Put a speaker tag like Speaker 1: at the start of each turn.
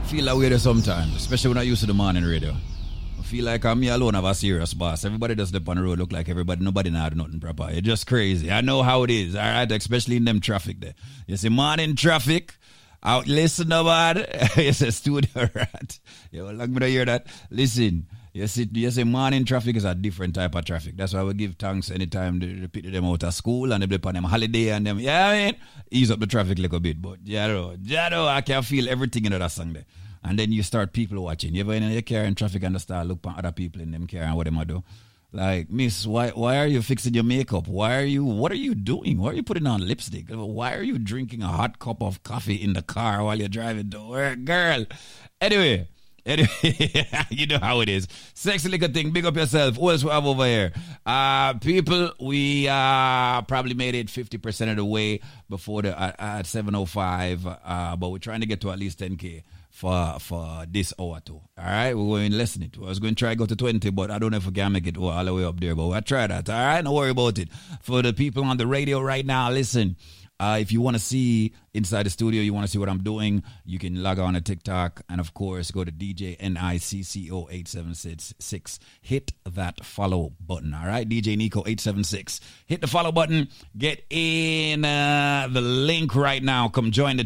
Speaker 1: feel that way there sometimes, especially when I used to the morning radio. I feel like I'm me alone have a serious boss. Everybody just step on the road look like everybody, nobody know how to do nothing proper. It's just crazy. I know how it is, all right, especially in them traffic there. You see morning traffic, out listen about it. You say studio rat. You like me to hear that? Listen. You see, morning traffic is a different type of traffic. That's why we give thanks anytime they pick them out of school and they on them holiday and them, yeah, I mean, ease up the traffic a little bit. But, Jado, I can feel everything in that song there. And then you start people watching. You ever in your car in traffic and start look at other people in them car and what them do? Like, miss, why are you fixing your makeup? What are you doing? Why are you putting on lipstick? Why are you drinking a hot cup of coffee in the car while you're driving to work? Girl. Anyway, you know how it is. Sexy little thing. Big up yourself. Who else we have over here? People, we probably made it 50% of the way before the at 7:05. But we're trying to get to at least 10K for this hour too. All right, we're going to lessen it. I was going to try to go to 20, but I don't know if we can make it all the way up there. But we'll try that. All right, don't worry about it. For the people on the radio right now, listen. If you want to see inside the studio, you want to see what I'm doing, you can log on to TikTok and, of course, go to DJ NICCO 876. Hit that follow button, all right? DJ Nico 876. Hit the follow button. Get in the link right now. Come join the